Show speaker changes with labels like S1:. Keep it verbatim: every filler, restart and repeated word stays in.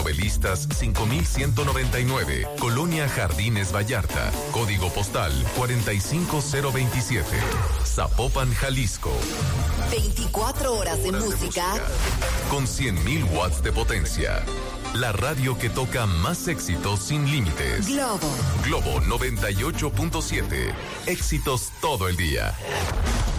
S1: Novelistas cinco mil ciento noventa y nueve, Colonia Jardines Vallarta, código postal cuarenta y cinco cero veintisiete, Zapopan, Jalisco.
S2: veinticuatro horas de,
S1: horas
S2: música,
S1: de música con cien mil watts de potencia. La radio que toca más éxitos sin límites.
S2: Globo.
S1: Globo noventa y ocho punto siete. Éxitos todo el día.